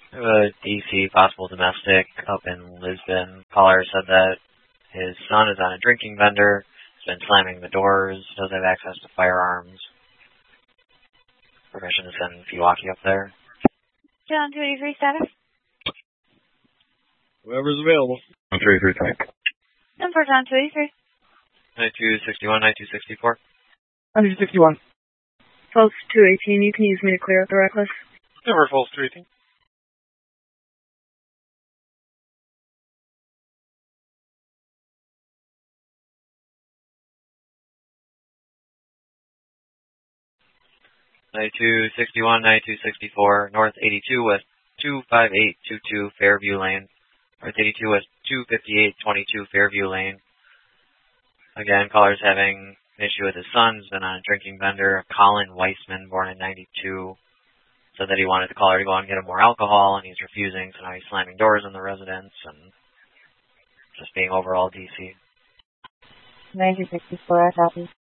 DC possible domestic up in Lisbon. Caller said that his son is on a drinking bender, has been slamming the doors, does have access to firearms. Permission to send Pewaukee up there. John 283 status? Whoever's available. 1333. Number John 283. 9261, 9264. 9261. Pulse 218, you can use me to clear up the reckless. Number Pulse 218. (9261, 9264) North 82 West 25822 Fairview Lane. North 82 West 25822 Fairview Lane. Again, caller's having an issue with his son. He's been on a drinking bender. Colin Weissman, born in 92, said that he wanted the caller to go out and get him more alcohol, and he's refusing, so now he's slamming doors in the residence and just being overall DC. 9264, I copy.